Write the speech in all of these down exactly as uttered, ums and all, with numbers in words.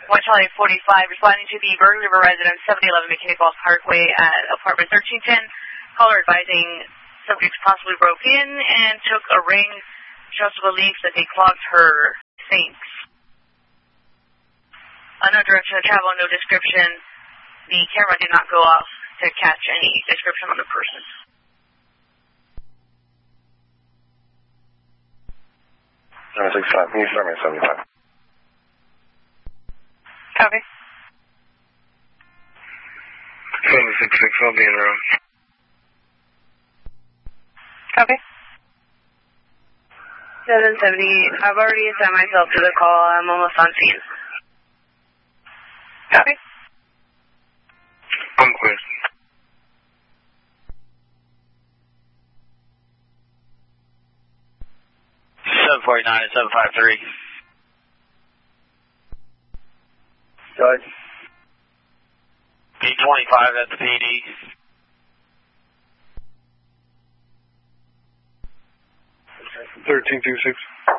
one Charlie forty-five, responding to the Berg River residence, seven eleven McKinney Falls Parkway at apartment thirteen ten. Caller advising subjects possibly broke in and took a ring. She also believes that they clogged her sinks. Uh, no direction of travel, no description. The camera did not go off to catch any description on the person. seven six five, can you start me at seventy-five? Copy. seven six six, I'll be in the room. Copy. seven seventy, I've already assigned myself to the call. I'm almost on scene. Copy. I'm clear. seven forty-nine and seven five three. Judge. B twenty-five at the P D. thirteen two six.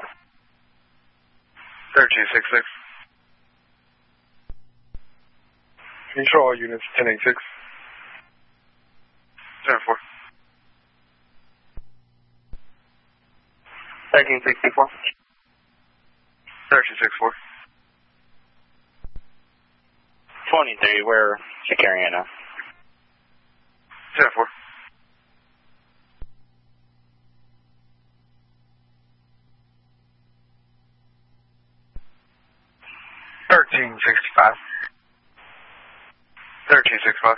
thirteen six six. Control all units, ten eight six. seven four. thirteen sixty-four. thirteen sixty-four. twenty-three, where are you carrying it now? seven four. thirteen sixty-five. thirteen sixty-five.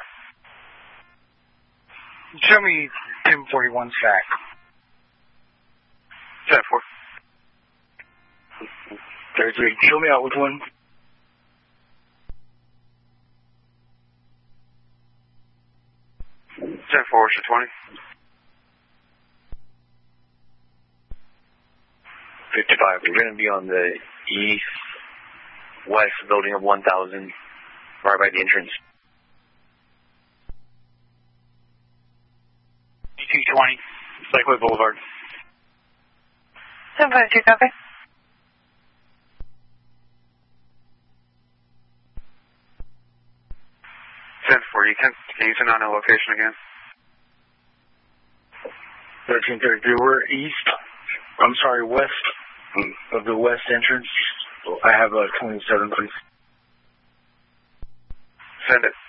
Show me ten forty-one stack. seven four. thirty-three. Show me out with one. seven four, to twenty. fifty-five. We're going to be on the east west building of one thousand, right by the entrance. two twenty, Lakeway Boulevard. seven five two, copy. ten forty, can, can you send out a location again? thirteen thirty-three, we're east, I'm sorry, west of the west entrance. I have a twenty-seven, please. Send it.